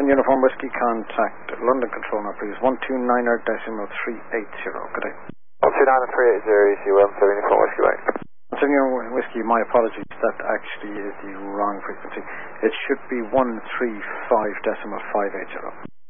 7 Uniform Whiskey, contact London Control now please, 129.380, good day. 129.380, EC1, 7 Uniform Whiskey, right. 7 Uniform Whiskey, my apologies, that actually is the wrong frequency. It should be 135.580.